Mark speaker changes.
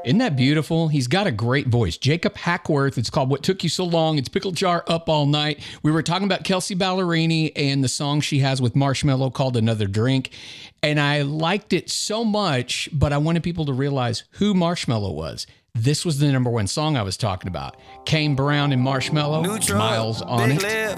Speaker 1: Isn't that beautiful? He's got a great voice. Jacob Hackworth. It's called What Took You So Long. It's Pickle Jar Up All Night. We were talking about Kelsey Ballerini and the song she has with Marshmello called Another Drink. And I liked it so much, but I wanted people to realize who Marshmello was. This was the number one song I was talking about. Kane Brown and Marshmello, Miles on it.